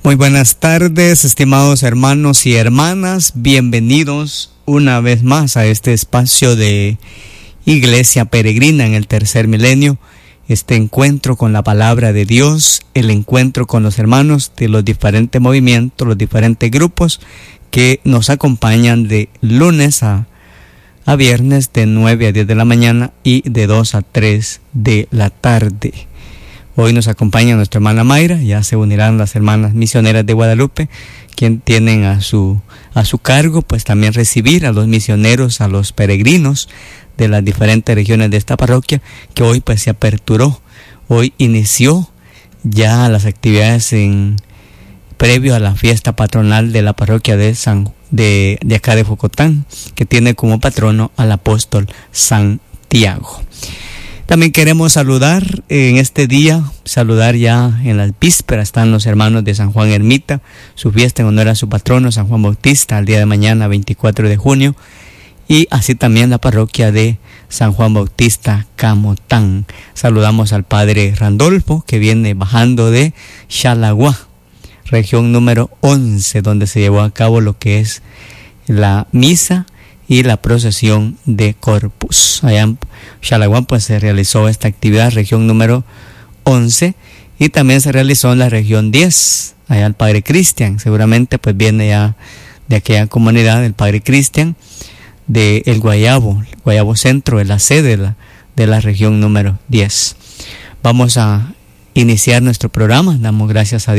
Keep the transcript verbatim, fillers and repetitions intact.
Muy buenas tardes, estimados hermanos y hermanas. Bienvenidos una vez más a este espacio de Iglesia Peregrina en el Tercer Milenio. Este encuentro con la palabra de Dios, el encuentro con los hermanos de los diferentes movimientos, los diferentes grupos que nos acompañan de lunes a, a viernes de nueve a diez de la mañana y de dos a tres de la tarde. Hoy nos acompaña nuestra hermana Mayra, ya se unirán las hermanas misioneras de Guadalupe, quien tienen a su, a su cargo pues también recibir a los misioneros, a los peregrinos de las diferentes regiones de esta parroquia, que hoy pues se aperturó, hoy inició ya las actividades en previo a la fiesta patronal de la parroquia de San de, de acá de Jocotán, que tiene como patrono al apóstol Santiago. También queremos saludar en este día, saludar ya en las vísperas, están los hermanos de San Juan Ermita, su fiesta en honor a su patrono San Juan Bautista, el día de mañana veinticuatro de junio, y así también la parroquia de San Juan Bautista Camotán. Saludamos al padre Randolfo, que viene bajando de Xalagua, región número once, donde se llevó a cabo lo que es la misa y la procesión de Corpus. Allá en Xalagua pues se realizó esta actividad, región número once, y también se realizó en la región diez, allá el padre Cristian, seguramente pues viene ya de aquella comunidad, el padre Cristian, de El Guayabo, el Guayabo Centro, es la sede de la, de la región número diez. Vamos a iniciar nuestro programa, damos gracias a Dios.